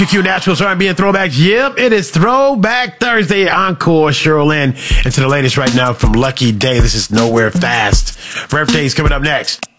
QQ Naturals R&B and Throwbacks. Yep, it is Throwback Thursday. Encore, Cheryl Lynn. And to the latest right now from Lucky Day. This is Nowhere Fast. Birthday's coming up next.